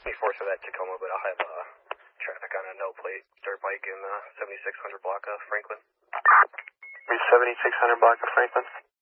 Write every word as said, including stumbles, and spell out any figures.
before for that Tacoma, but I'll have uh, traffic on a no plate dirt bike in the seventy-six hundred block of Franklin. seventy-six hundred block of Franklin.